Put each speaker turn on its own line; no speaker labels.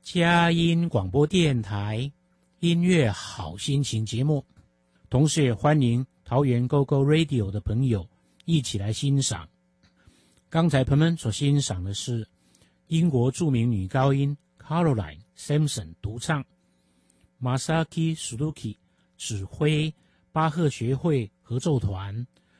佳音广播电台音乐好心情节目，同时也欢迎桃园 GoGo Radio 的朋友一起来欣赏。刚才朋友们所欣赏的是英国著名女高音 Caroline Sampson 独唱， Masaki Suzuki 指挥巴赫学会合奏团